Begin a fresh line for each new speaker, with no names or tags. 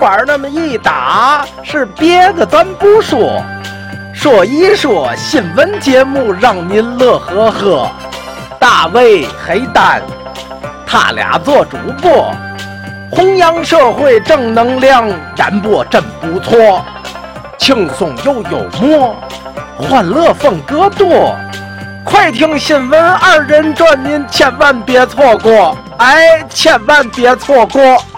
板那么一打，是别的咱不说，说一说新闻节目让您乐呵呵。大卫、黑蛋，他俩做主播，弘扬社会正能量，演播真不错，轻松又幽默，欢乐风格多。快听新闻二人转，您千万别错过，哎，千万别错过。